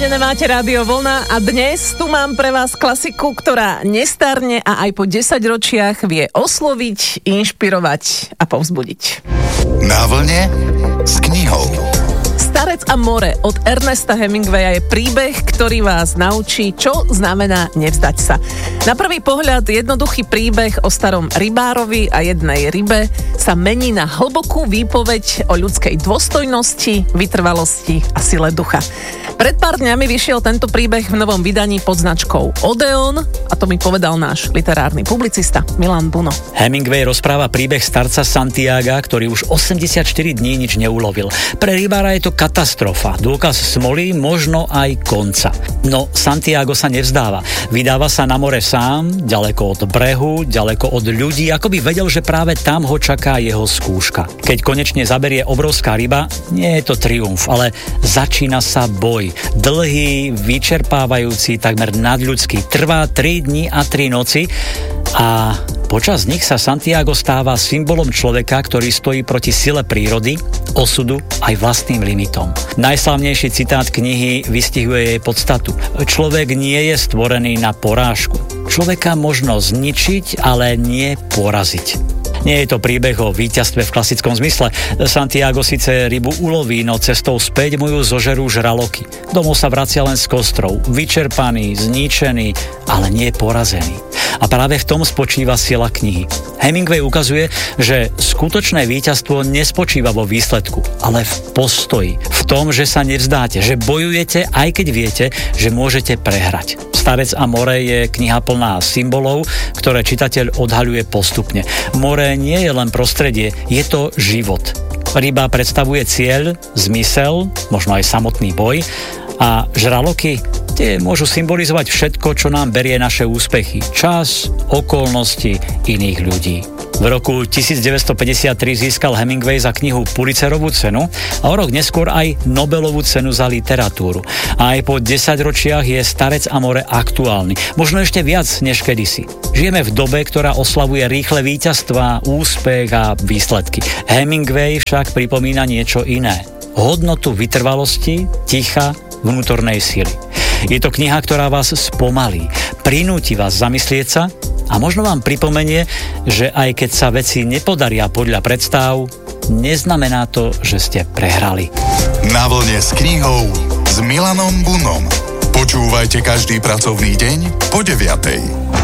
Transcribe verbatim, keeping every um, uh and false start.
Naladené máte Rádio Vlna a dnes tu mám pre vás klasiku, ktorá nestarne a aj po desaťročiach vie osloviť, inšpirovať a povzbudiť. Na vlne s knihou. Starec a more od Ernesta Hemingwaya je príbeh, ktorý vás naučí, čo znamená nevzdať sa. Na prvý pohľad jednoduchý príbeh o starom rybárovi a jednej rybe sa mení na hlbokú výpoveď o ľudskej dôstojnosti, vytrvalosti a sile ducha. Pred pár dňami vyšiel tento príbeh v novom vydaní pod značkou Odeon a to mi povedal náš literárny publicista Milan Buno. Hemingway rozpráva príbeh starca Santiaga, ktorý už osemdesiatštyri dní nič neulovil. Pre rybára je to katastrofa, dôkaz smoly, možno aj konca. No Santiago sa nevzdáva. Vydáva sa na more sám, ďaleko od brehu, ďaleko od ľudí, ako by vedel, že práve tam ho čaká jeho skúška. Keď konečne zaberie obrovská ryba, nie je to triumf, ale začína sa boj. Dlhý, vyčerpávajúci, takmer nadľudský. Trvá tri dni a tri noci a počas nich sa Santiago stáva symbolom človeka, ktorý stojí proti sile prírody, osudu aj vlastným limitom. Najslavnejší citát knihy vystihuje jej podstatu. Človek nie je stvorený na porážku. Človeka možno zničiť, ale nie poraziť. Nie je to príbeh o víťazstve v klasickom zmysle. Santiago síce rybu uloví, no cestou späť mu ju zožerú žraloky. Domov sa vracia len s kostrou, vyčerpaný, zničený, ale nie porazený. A práve v tom spočíva sila knihy. Hemingway ukazuje, že skutočné víťazstvo nespočíva vo výsledku, ale v postoji. V tom, že sa nevzdáte, že bojujete, aj keď viete, že môžete prehrať. Starec a more je kniha plná symbolov, ktoré čitateľ odhaľuje postupne. More nie je len prostredie, je to život. Ryba predstavuje cieľ, zmysel, možno aj samotný boj a žraloky, tie môžu symbolizovať všetko, čo nám berie naše úspechy. Čas, okolnosti iných ľudí. V roku devätnásťstopäťdesiattri získal Hemingway za knihu Pulitzerovú cenu a o rok neskôr aj Nobelovú cenu za literatúru. A aj po desaťročiach je Starec a more aktuálny. Možno ešte viac než kedysi. Žijeme v dobe, ktorá oslavuje rýchle víťazstvá, úspech a výsledky. Hemingway však pripomína niečo iné. Hodnotu vytrvalosti, ticha, vnútornej sily. Je to kniha, ktorá vás spomalí, prinúti vás zamyslieť sa a možno vám pripomenie, že aj keď sa veci nepodaria podľa predstav, neznamená to, že ste prehrali. Na vlne s knihou s Milanom Bunom. Počúvajte každý pracovný deň po deviatej.